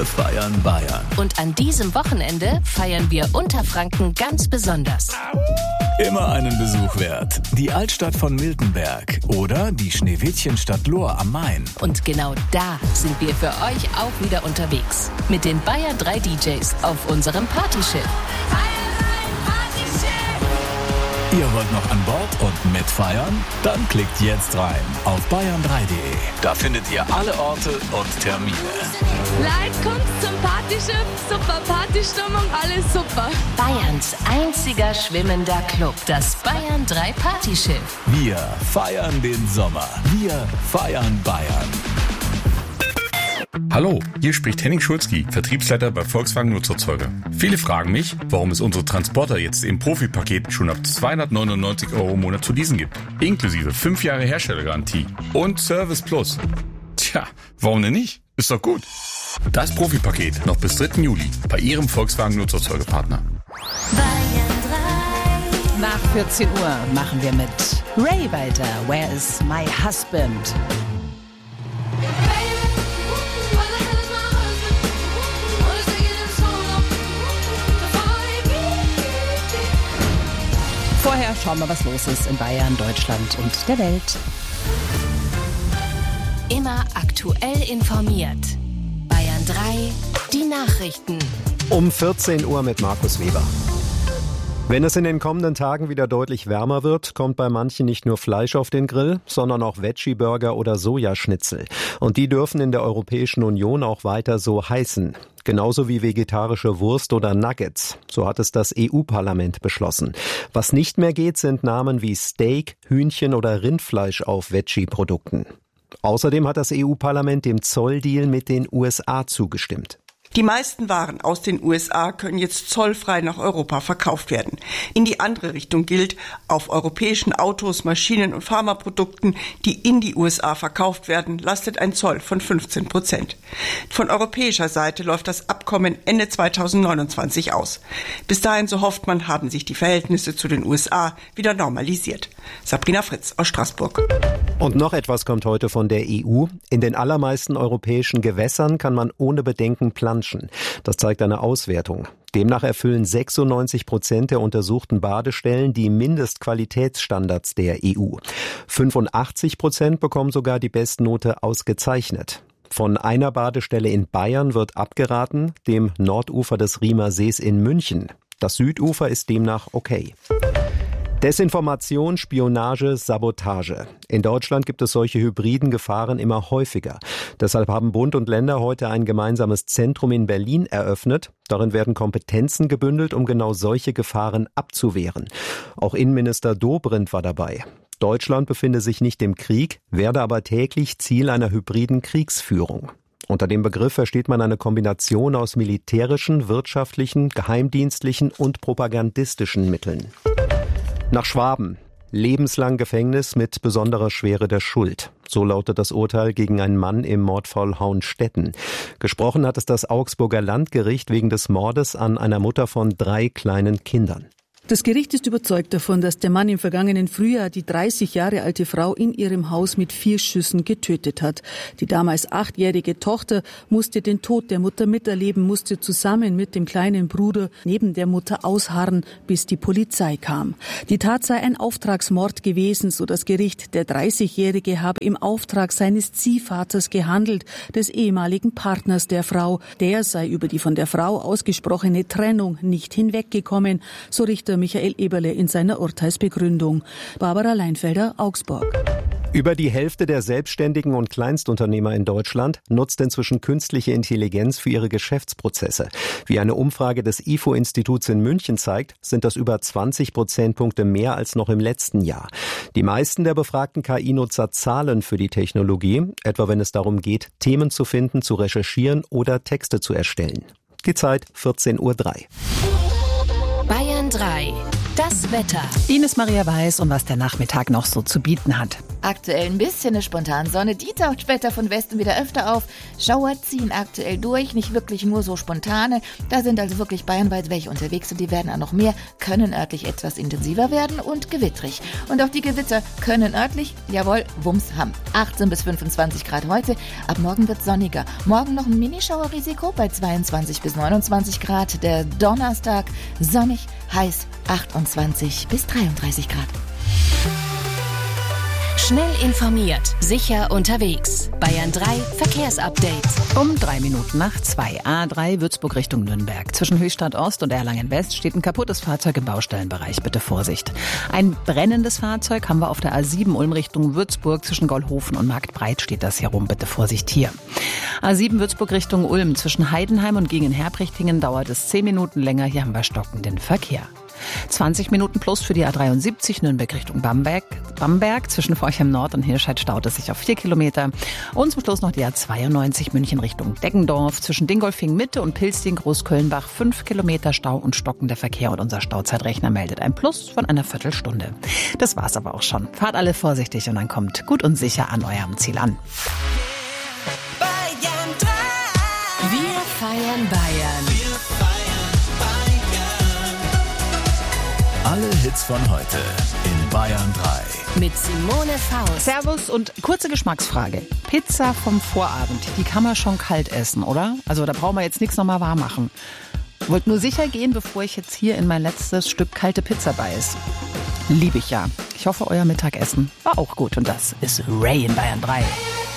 Wir feiern Bayern. Und an diesem Wochenende feiern wir Unterfranken ganz besonders. Immer einen Besuch wert. Die Altstadt von Miltenberg oder die Schneewittchenstadt Lohr am Main. Und genau da sind wir für euch auch wieder unterwegs. Mit den Bayern 3 DJs auf unserem Partyschiff. Ihr wollt noch an Bord und mitfeiern? Dann klickt jetzt rein auf bayern3.de. Da findet ihr alle Orte und Termine. Leute, kommt zum Partyschiff, super Partystimmung, alles super. Bayerns einziger schwimmender Club, das Bayern 3 Partyschiff. Wir feiern den Sommer. Wir feiern Bayern. Hallo, hier spricht Henning Schulzki, Vertriebsleiter bei Volkswagen Nutzerzeuger. Viele fragen mich, warum es unsere Transporter jetzt im Profipaket schon ab 299 € im Monat zu leasen gibt. Inklusive 5 Jahre Herstellergarantie und Service Plus. Tja, warum denn nicht? Ist doch gut. Das Profipaket noch bis 3. Juli bei Ihrem Volkswagen Nutzerzeugerpartner. Bayern 3. Nach 14 Uhr machen wir mit Ray weiter. Where is my husband? Vorher schauen wir, was los ist in Bayern, Deutschland und der Welt. Immer aktuell informiert. Bayern 3, die Nachrichten. Um 14 Uhr mit Markus Weber. Wenn es in den kommenden Tagen wieder deutlich wärmer wird, kommt bei manchen nicht nur Fleisch auf den Grill, sondern auch Veggie-Burger oder Sojaschnitzel. Und die dürfen in der Europäischen Union auch weiter so heißen. Genauso wie vegetarische Wurst oder Nuggets. So hat es das EU-Parlament beschlossen. Was nicht mehr geht, sind Namen wie Steak, Hühnchen oder Rindfleisch auf Veggie-Produkten. Außerdem hat das EU-Parlament dem Zolldeal mit den USA zugestimmt. Die meisten Waren aus den USA können jetzt zollfrei nach Europa verkauft werden. In die andere Richtung gilt, auf europäischen Autos, Maschinen und Pharmaprodukten, die in die USA verkauft werden, lastet ein Zoll von 15%. Von europäischer Seite läuft das Abkommen Ende 2029 aus. Bis dahin, so hofft man, haben sich die Verhältnisse zu den USA wieder normalisiert. Sabrina Fritz aus Straßburg. Und noch etwas kommt heute von der EU. In den allermeisten europäischen Gewässern kann man ohne Bedenken planschen. Das zeigt eine Auswertung. Demnach erfüllen 96% der untersuchten Badestellen die Mindestqualitätsstandards der EU. 85% bekommen sogar die Bestnote ausgezeichnet. Von einer Badestelle in Bayern wird abgeraten, dem Nordufer des Riemer Sees in München. Das Südufer ist demnach okay. Desinformation, Spionage, Sabotage. In Deutschland gibt es solche hybriden Gefahren immer häufiger. Deshalb haben Bund und Länder heute ein gemeinsames Zentrum in Berlin eröffnet. Darin werden Kompetenzen gebündelt, um genau solche Gefahren abzuwehren. Auch Innenminister Dobrindt war dabei. Deutschland befinde sich nicht im Krieg, werde aber täglich Ziel einer hybriden Kriegsführung. Unter dem Begriff versteht man eine Kombination aus militärischen, wirtschaftlichen, geheimdienstlichen und propagandistischen Mitteln. Nach Schwaben. Lebenslang Gefängnis mit besonderer Schwere der Schuld. So lautet das Urteil gegen einen Mann im Mordfall Hauenstetten. Gesprochen hat es das Augsburger Landgericht wegen des Mordes an einer Mutter von 3 kleinen Kindern. Das Gericht ist überzeugt davon, dass der Mann im vergangenen Frühjahr die 30 Jahre alte Frau in ihrem Haus mit 4 Schüssen getötet hat. Die damals 8-jährige Tochter musste den Tod der Mutter miterleben, musste zusammen mit dem kleinen Bruder neben der Mutter ausharren, bis die Polizei kam. Die Tat sei ein Auftragsmord gewesen, so das Gericht. Der 30-Jährige habe im Auftrag seines Ziehvaters gehandelt, des ehemaligen Partners der Frau. Der sei über die von der Frau ausgesprochene Trennung nicht hinweggekommen, so Richter Michael Eberle in seiner Urteilsbegründung. Barbara Leinfelder, Augsburg. Über die Hälfte der Selbstständigen und Kleinstunternehmer in Deutschland nutzt inzwischen künstliche Intelligenz für ihre Geschäftsprozesse. Wie eine Umfrage des IFO-Instituts in München zeigt, sind das über 20 Prozentpunkte mehr als noch im letzten Jahr. Die meisten der befragten KI-Nutzer zahlen für die Technologie, etwa wenn es darum geht, Themen zu finden, zu recherchieren oder Texte zu erstellen. Die Zeit 14:03 Uhr. Bayern 3, das Wetter. Ines Maria Weiß und was der Nachmittag noch so zu bieten hat. Aktuell ein bisschen eine Spontansonne, die taucht später von Westen wieder öfter auf. Schauer ziehen aktuell durch, nicht wirklich nur so spontane. Da sind also wirklich bayernweit welche unterwegs und die werden auch noch mehr, können örtlich etwas intensiver werden und gewittrig. Und auch die Gewitter können örtlich, jawohl, Wumms haben. 18 bis 25 Grad heute, ab morgen wird sonniger. Morgen noch ein Minischauerrisiko bei 22 bis 29 Grad. Der Donnerstag sonnig, heiß, 28 bis 33 Grad. Schnell informiert, sicher unterwegs. Bayern 3 Verkehrsupdate. Um 3 Minuten nach 2. A3 Würzburg Richtung Nürnberg. Zwischen Höchstadt Ost und Erlangen West steht ein kaputtes Fahrzeug im Baustellenbereich. Bitte Vorsicht. Ein brennendes Fahrzeug haben wir auf der A7 Ulm Richtung Würzburg. Zwischen Gollhofen und Marktbreit steht das herum. Bitte Vorsicht hier. A7 Würzburg Richtung Ulm. Zwischen Heidenheim und Gingen-Herbrichtingen dauert es 10 Minuten länger. Hier haben wir stockenden Verkehr. 20 Minuten plus für die A73 Nürnberg Richtung Bamberg. Zwischen Forchheim Nord und Hirscheid staut es sich auf 4 Kilometer. Und zum Schluss noch die A92 München Richtung Deggendorf. Zwischen Dingolfing Mitte und Pilsting Großkölnbach 5 Kilometer Stau und stockender Verkehr. Und unser Stauzeitrechner meldet ein Plus von einer Viertelstunde. Das war's aber auch schon. Fahrt alle vorsichtig und dann kommt gut und sicher an eurem Ziel an. Bayern 3. Wir feiern Bayern. Alle Hits von heute in Bayern 3. Mit Simone Faust. Servus und kurze Geschmacksfrage. Pizza vom Vorabend, die kann man schon kalt essen, oder? Also da brauchen wir jetzt nichts nochmal warm machen. Wollt nur sicher gehen, bevor ich jetzt hier in mein letztes Stück kalte Pizza beiß. Liebe ich ja. Ich hoffe, euer Mittagessen war auch gut und das ist Ray in Bayern 3.